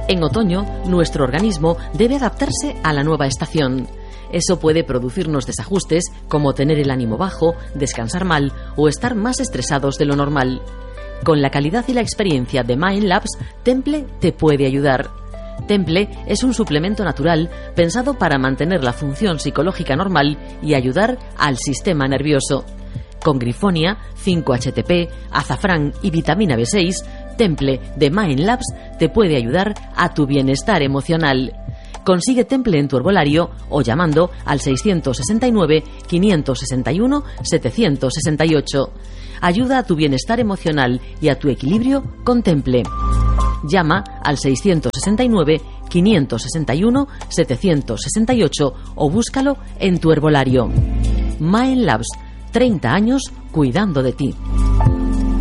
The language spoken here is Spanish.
En otoño, nuestro organismo debe adaptarse a la nueva estación. Eso puede producirnos desajustes como tener el ánimo bajo, descansar mal o estar más estresados de lo normal. Con la calidad y la experiencia de Mind Labs, Temple te puede ayudar. Temple es un suplemento natural pensado para mantener la función psicológica normal y ayudar al sistema nervioso. Con grifonia, 5-HTP, azafrán y vitamina B6, Temple de Mind Labs te puede ayudar a tu bienestar emocional. Consigue Temple en tu herbolario o llamando al 669-561-768. Ayuda a tu bienestar emocional y a tu equilibrio con Temple. Llama al 669-561-768 o búscalo en tu herbolario. Mind Labs, 30 años cuidando de ti.